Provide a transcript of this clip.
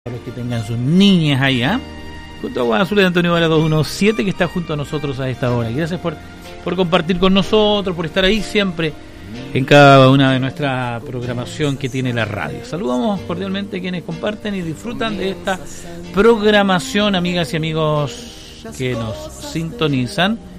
Los que tengan sus niñas ahí, junto a Guadalajara de Antonio Vara 217, que está junto a nosotros a esta hora. Y gracias por compartir con nosotros, por estar ahí siempre en cada una de nuestra programación que tiene la radio. Saludamos cordialmente a quienes comparten y disfrutan de esta programación, amigas y amigos que nos sintonizan